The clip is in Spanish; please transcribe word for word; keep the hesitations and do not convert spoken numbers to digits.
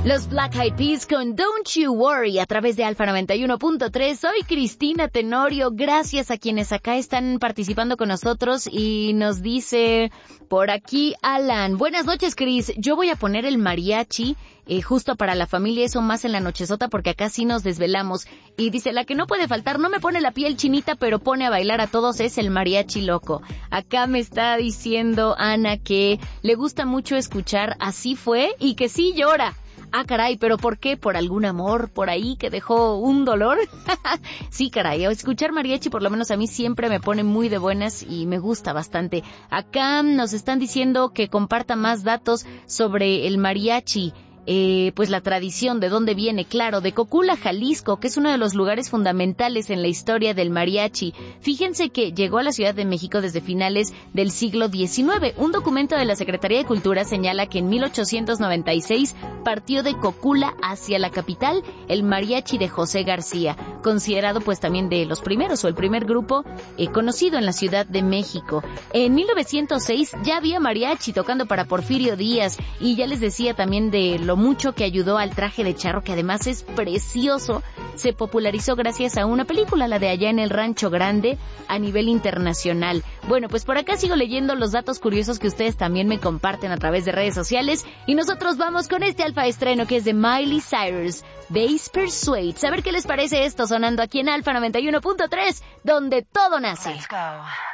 Los Black Eyed Peas con Don't You Worry a través de Alfa noventa y uno punto tres. Soy Cristina Tenorio. Gracias a quienes acá están participando con nosotros y nos dice por aquí Alan. Buenas noches, Cris. Yo voy a poner el mariachi eh, justo para la familia, eso más en la nochezota porque acá sí nos desvelamos. Y dice, la que no puede faltar, no me pone la piel chinita, pero pone a bailar a todos, es el mariachi loco. Acá me está diciendo Ana que le gusta mucho escuchar Así Fue y que sí llora. Ah, caray, ¿pero por qué? ¿Por algún amor por ahí que dejó un dolor? Sí, caray, escuchar mariachi por lo menos a mí siempre me pone muy de buenas y me gusta bastante. Acá nos están diciendo que comparta más datos sobre el mariachi. Eh, pues la tradición, de dónde viene, claro, de Cocula, Jalisco, que es uno de los lugares fundamentales en la historia del mariachi. Fíjense que llegó a la Ciudad de México desde finales del siglo diecinueve. Un documento de la Secretaría de Cultura señala que en mil ochocientos noventa y seis partió de Cocula hacia la capital el mariachi de José García, considerado pues también de los primeros o el primer grupo eh, conocido en la Ciudad de México. En mil novecientos seis ya había mariachi tocando para Porfirio Díaz y ya les decía también de lo mucho que ayudó al traje de charro, que además es precioso. Se popularizó gracias a una película, la de Allá en el Rancho Grande, a nivel internacional. Bueno, pues por acá sigo leyendo los datos curiosos que ustedes también me comparten a través de redes sociales y nosotros vamos con este alfa estreno que es de Miley Cyrus, Bass Persuades. A ver qué les parece esto sonando aquí en Alfa noventa y uno punto tres, donde todo nace. Let's go.